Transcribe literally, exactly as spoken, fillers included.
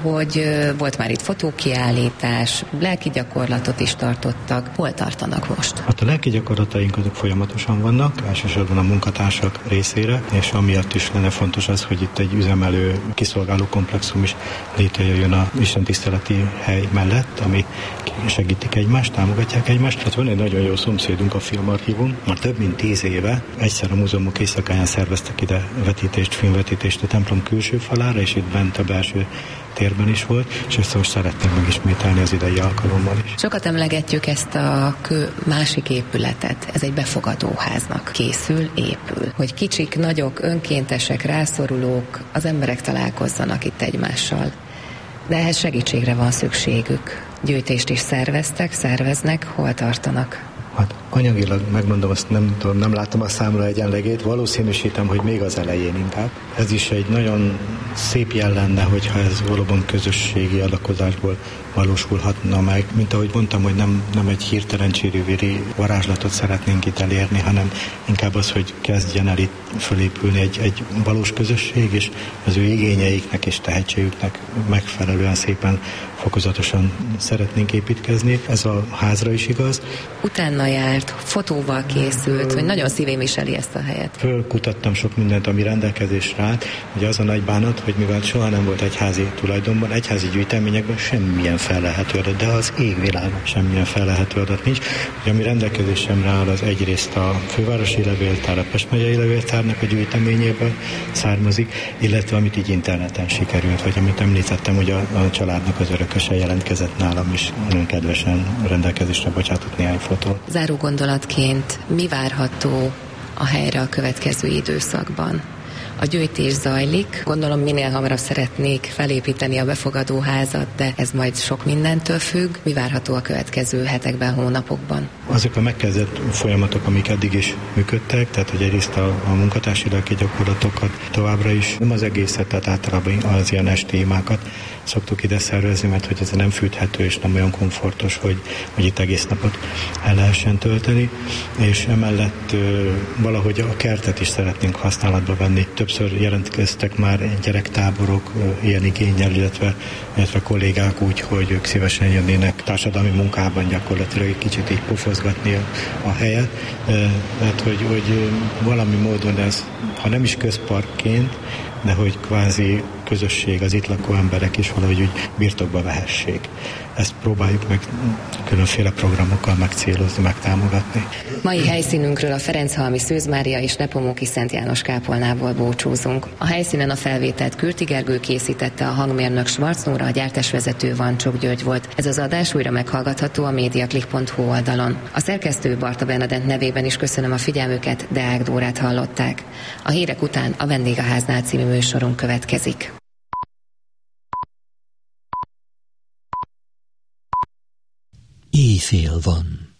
hogy volt már itt fotókiállítás, lelki gyakorlatot is tartottak. Hol tartanak most? Hát a lelki gyakorlataink azok folyamatosan vannak, elsősorban a munkatársak részére, és amiatt is lenne fontos az, hogy itt egy üzemelő, kiszolgáló komplexum is létrejöjjön a istentiszteleti hely mellett, ami segítik egymást, támogatják egymást. Hát van egy nagyon jó szomszédunk, a Filmarchívum. Már több mint tíz éve egyszer a múzeumok éjszakáján szerveztek ide vetítést, filmvetítést a templom külső falára, és itt bent a belső térben is volt, és ezt most szeretnénk megismételni az idei alkalommal is. Sokat emlegetjük ezt a kő másik épületet. Ez egy befogadóháznak készül, épül. Hogy kicsik, nagyok, önkéntesek, rászorulók, az emberek találkozzanak itt egymással. De ehhez segítségre van szükségük. Gyűjtést is szerveztek, szerveznek, hol tartanak? Hát anyagilag megmondom, azt nem tudom, nem látom a számra egyenlegét, valószínűsítem, hogy még az elején inkább. Ez is egy nagyon szép jel lenne, hogyha ez valóban közösségi adakozásból valósulhatna meg. Mint ahogy mondtam, hogy nem, nem egy hirtelen csiriviri varázslatot szeretnénk itt elérni, hanem inkább az, hogy kezdjen el itt fölépülni egy, egy valós közösség, és az ő igényeiknek és tehetségüknek megfelelően szépen fokozatosan szeretnénk építkezni. Ez a házra is igaz. Utána járt, fotóval készült, hogy nagyon szívén viseli ezt a helyet. Fölkutattam sok mindent, ami rendelkezésre állt. Ugye az a nagy bánat, hogy mivel soha nem volt egyházi tulajdonban, egyházi gyűjteményekben semmilyen fellehető adat, de az égvilágon semmilyen fellehető adat nincs. Ugye, ami rendelkezésemre áll, az egyrészt a fővárosi levéltár, a Pest megyei levéltárnak a gyűjteményéből származik, illetve amit így interneten sikerült, vagy amit említettem, hogy a, a családnak az örököse jelentkezett nálam is, nagyon kedvesen rendelkezésre bocsátott néhány fotót. Záró gondolatként mi várható a helyre a következő időszakban? A gyűjtés zajlik, gondolom minél hamarabb szeretnék felépíteni a befogadóházat, de ez majd sok mindentől függ. Mi várható a következő hetekben, hónapokban? Azok a megkezdett folyamatok, amik eddig is működtek, tehát hogy egyrészt a, a munkatársi lelki gyakorlatokat továbbra is, nem az egészet, tehát általában az ilyen esti imákat szoktuk ide szervezni, mert hogy ez nem fűthető és nem olyan komfortos, hogy, hogy itt egész napot el lehessen tölteni, és emellett ö, valahogy a kertet is szeretnénk használatba venni. Többször jelentkeztek már gyerektáborok ö, ilyen igénnyel, illetve, illetve kollégák úgy, hogy ők szívesen jönnének társadalmi munkában gyakorlatilag egy kicsit így pofozgatni a, a helyet. Tehát, hogy, hogy valami módon ez, ha nem is közparkként, de hogy kvázi közösség, az itt lakó emberek is valahogy úgy birtokba vehessék. Ezt próbáljuk meg különféle programokkal megcélozni, megtámogatni. Mai helyszínünkről a Ferenchalmi Szűz Mária és Nepomóki Szent János kápolnából búcsúzunk. A helyszínen a felvételt Kürti Gergő készítette, a hangmérnök Schwarz Nóra, a gyártásvezető Vancsok György volt. Ez az adás újra meghallgatható a mediaclick pont hu oldalon. A szerkesztő Barta Bernadett nevében is köszönöm a figyelmüket, Deák Dórát hallották. A hírek után a Vendégháznál című műsorunk következik. Éjfél van.